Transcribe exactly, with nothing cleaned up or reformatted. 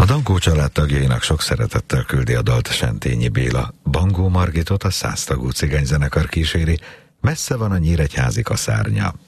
Dankó család tagjainak sok szeretettel küldi a dalt Sentényi Béla. Bangó Margitot a száztagú cigányzenekar kíséri, messze van a nyíregyházi kaszárnya.